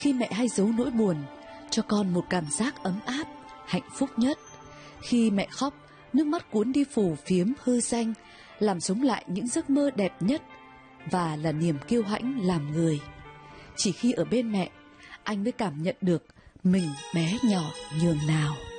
Khi mẹ hay giấu nỗi buồn, cho con một cảm giác ấm áp, hạnh phúc nhất. Khi mẹ khóc, nước mắt cuốn đi phù phiếm hư danh, làm sống lại những giấc mơ đẹp nhất và là niềm kiêu hãnh làm người. Chỉ khi ở bên mẹ, anh mới cảm nhận được mình bé nhỏ nhường nào.